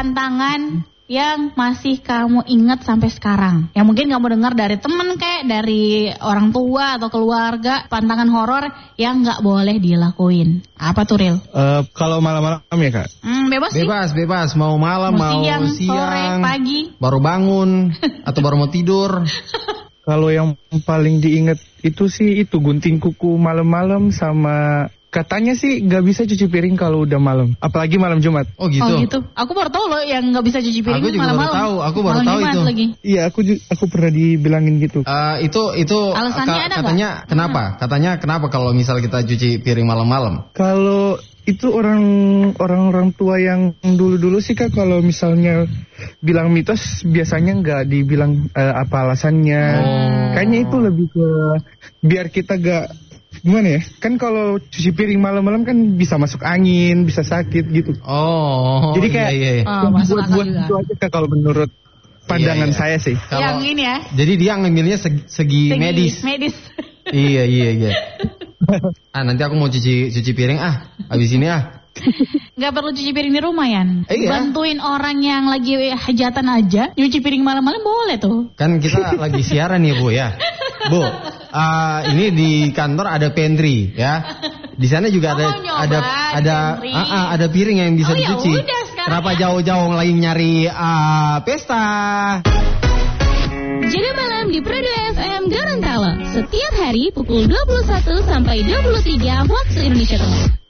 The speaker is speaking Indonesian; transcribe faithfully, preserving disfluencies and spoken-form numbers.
pantangan yang masih kamu ingat sampai sekarang? Yang mungkin kamu dengar dari temen kayak dari orang tua atau keluarga, pantangan horor yang nggak boleh dilakuin. Apa tuh, Ril? Uh, kalau malam-malam ya, Kak? Hmm, bebas sih. Bebas, bebas. Mau malam, mau, mau siang, siang, sore, pagi. Baru bangun atau baru mau tidur. Kalau yang paling diingat itu sih itu gunting kuku malam-malam sama... Katanya sih nggak bisa cuci piring kalau udah malam, apalagi malam Jumat. Oh gitu. Oh gitu. Aku baru tahu loh yang nggak bisa cuci piring malam-malam. Aku juga malam-malam. baru tahu. Aku baru malam tahu Jumat itu. Lagi. Iya, aku aku pernah dibilangin gitu. Uh, itu itu Alasannya ka- ada katanya gak? kenapa? Hmm. Katanya kenapa kalau misal kita cuci piring malam-malam? Kalau itu orang orang-orang tua yang dulu-dulu sih, Kak, kalau misalnya bilang mitos biasanya nggak dibilang uh, apa alasannya. Oh. Kayaknya itu lebih ke biar kita gak gimana ya? Kan kalau cuci piring malam-malam kan bisa masuk angin, bisa sakit gitu. Oh. Jadi kayak iya, iya. Oh, buat-buat itu aja, Kak, kalau menurut pandangan iya, iya. saya sih. Kalo, yang ini ya. Jadi dia ngambilnya segi, segi, Segi medis. Medis. Iya, iya, iya. Ah, nanti aku mau cuci cuci piring ah. Habis ini ah. Gak perlu cuci piring di rumah, Yan. Eh, iya. Bantuin orang yang lagi hajatan aja, nyuci piring malam-malam boleh tuh. Kan kita lagi siaran ya, Bu ya. Bu, uh, ini di kantor ada pantry ya. Di sana juga Oh, ada nyoba ada ada uh, uh, ada piring yang bisa oh, dicuci. Ya udah, kenapa ya. jauh-jauh lagi nyari uh, pesta? Jaga malam di Prado F M Gorontalo. Setiap hari pukul dua puluh satu sampai dua puluh tiga waktu Indonesia Tengah.